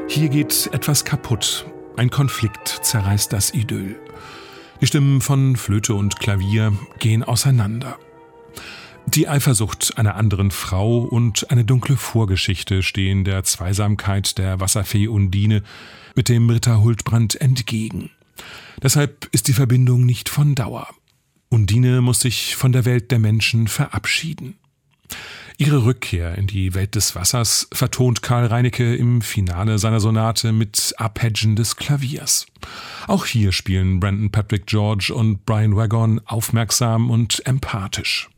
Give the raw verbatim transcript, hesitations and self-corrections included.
Hier geht etwas kaputt. Ein Konflikt zerreißt das Idyll. Die Stimmen von Flöte und Klavier gehen auseinander. Die Eifersucht einer anderen Frau und eine dunkle Vorgeschichte stehen der Zweisamkeit der Wasserfee Undine mit dem Ritter Huldbrand entgegen. Deshalb ist die Verbindung nicht von Dauer. Undine muss sich von der Welt der Menschen verabschieden. Ihre Rückkehr in die Welt des Wassers vertont Carl Reinecke im Finale seiner Sonate mit Arpeggen des Klaviers. Auch hier spielen Brandon Patrick George und Brian Wagon aufmerksam und empathisch.